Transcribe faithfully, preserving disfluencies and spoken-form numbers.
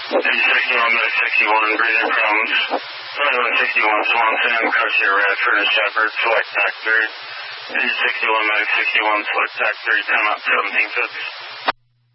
sixty-one, Medic sixty-one, breathing problems. twenty-one sixty-one, Swan Sam, Garcia, Radford, and Shepherd, select T A C three. sixty-one, Medic sixty-one, select T A C three, time out seventeen fifty.